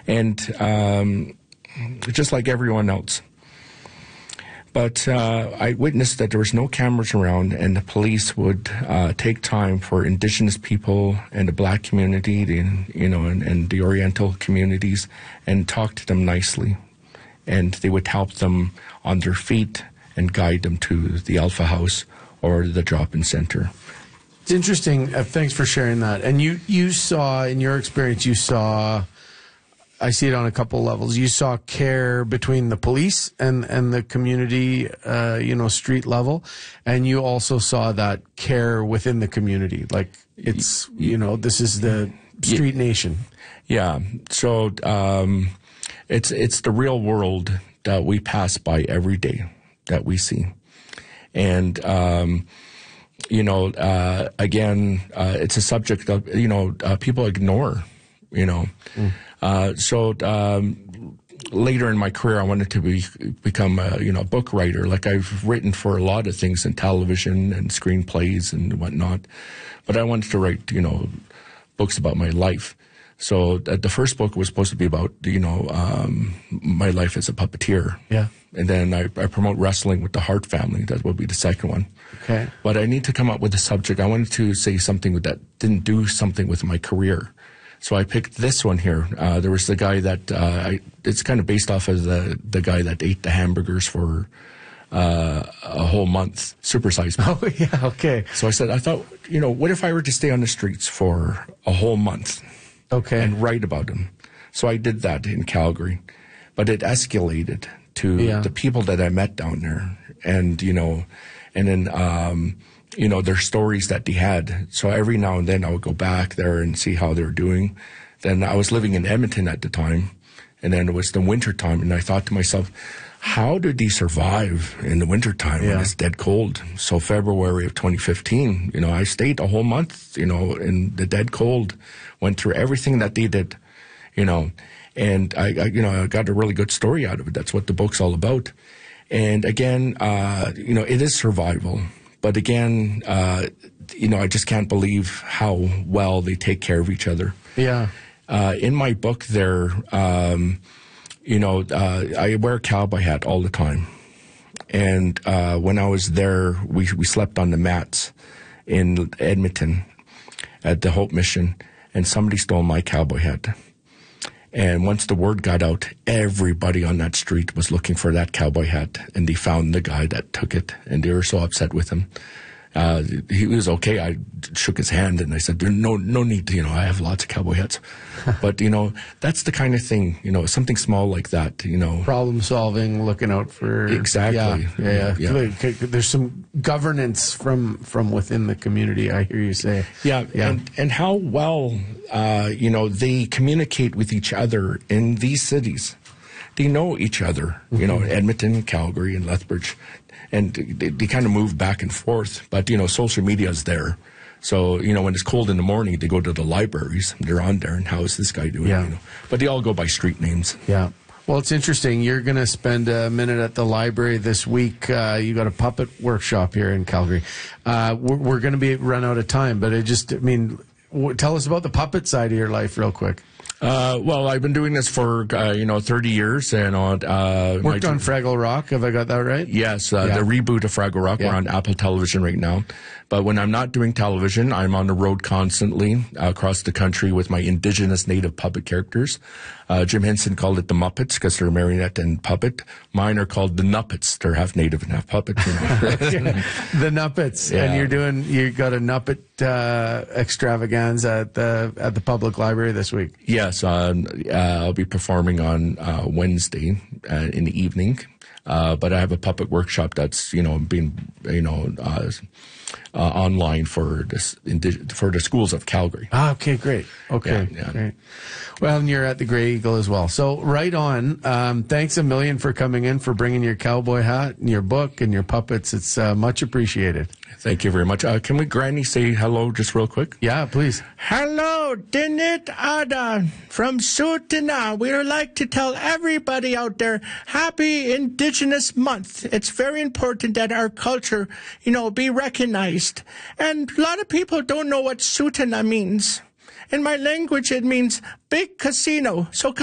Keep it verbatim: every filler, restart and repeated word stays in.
and um, just like everyone else. But uh, I witnessed that there was no cameras around, and the police would uh, take time for Indigenous people and the Black community, the, you know, and, and the Oriental communities, and talk to them nicely. And they would help them on their feet and guide them to the Alpha House or the drop-in center. It's interesting. Uh, thanks for sharing that. And you, you saw, in your experience, you saw... I see it on a couple levels. You saw care between the police and, and the community, uh, you know, street level. And you also saw that care within the community. Like, it's, you know, this is the street nation. Yeah. So um, it's, it's the real world that we pass by every day that we see. And, um, you know, uh, again, uh, it's a subject that, you know, uh, people ignore, you know. Mm. Uh, so um, later in my career, I wanted to be, become a you know book writer. Like, I've written for a lot of things in television and screenplays and whatnot, but I wanted to write you know books about my life. So uh, the first book was supposed to be about you know um, my life as a puppeteer. Yeah. And then I, I promote wrestling with the Hart family. That would be the second one. Okay. But I need to come up with a subject. I wanted to say something that didn't do something with my career. So I picked this one here. Uh, there was the guy that, uh, I, it's kind of based off of the, the guy that ate the hamburgers for uh, a whole month, supersized me. Oh, yeah, okay. So I said, I thought, you know, what if I were to stay on the streets for a whole month? Okay. And write about them. So I did that in Calgary. But it escalated to yeah. the people that I met down there. And, you know, and then... Um, you know, their stories that they had. So every now and then I would go back there and see how they were doing. Then I was living in Edmonton at the time, and then it was the winter time, and I thought to myself, how did they survive in the winter time yeah. when it's dead cold? So February of twenty fifteen, you know, I stayed a whole month, you know, in the dead cold, went through everything that they did, you know, and I, I you know, I got a really good story out of it. That's what the book's all about. And again, uh, you know, it is survival. But again, uh, you know, I just can't believe how well they take care of each other. Yeah. Uh, in my book there, um, you know, uh, I wear a cowboy hat all the time. And uh, when I was there, we, we slept on the mats in Edmonton at the Hope Mission, and somebody stole my cowboy hat. And once the word got out, everybody on that street was looking for that cowboy hat, and they found the guy that took it, and they were so upset with him. Uh, he was okay. I shook his hand, and I said, no, no need to, you know, I have lots of cowboy hats. But, you know, that's the kind of thing, you know, something small like that, you know. Problem solving, looking out for. Exactly. Yeah, yeah. yeah. yeah. There's some governance from, from within the community, I hear you say. Yeah, yeah. And, and how well, uh, you know, they communicate with each other in these cities. They know each other, you mm-hmm. know, Edmonton, Calgary, and Lethbridge. And they, they kind of move back and forth. But, you know, social media is there. So, you know, when it's cold in the morning, they go to the libraries. They're on there. And how is this guy doing? Yeah. You know? But they all go by street names. Yeah. Well, it's interesting. You're going to spend a minute at the library this week. Uh, you got a puppet workshop here in Calgary. Uh, we're we're going to be run out of time. But it just, I mean, w- tell us about the puppet side of your life real quick. Uh, well, I've been doing this for, uh, you know, thirty years. And on, uh, Worked my, on Fraggle Rock. Have I got that right? Yes. Uh, yeah. The reboot of Fraggle Rock. Yeah. We're on Apple Television right now. But when I'm not doing television, I'm on the road constantly uh, across the country with my Indigenous native puppet characters. Uh, Jim Henson called it the Muppets because they're marionette and puppet. Mine are called the Nuppets. They're half native and half puppet. You know? The Nuppets. Yeah. And you're doing, you got a Nuppet uh, extravaganza at the at the public library this week. Yes. Um, uh, I'll be performing on uh, Wednesday uh, in the evening. Uh, but I have a puppet workshop that's, you know, being, you know, uh, uh, online for this, for the schools of Calgary. Ah, okay, great. Okay, yeah, yeah. great. Well, and you're at the Grey Eagle as well. So right on. Um, thanks a million for coming in, for bringing your cowboy hat and your book and your puppets. It's uh, much appreciated. Thank you very much. Uh, can we, Granny, say hello just real quick? Yeah, please. Hello, Dinit Ada from Sutana. We would like to tell everybody out there, happy Indigenous Month. It's very important that our culture, you know, be recognized. And a lot of people don't know what Sutana means. In my language, it means big casino. So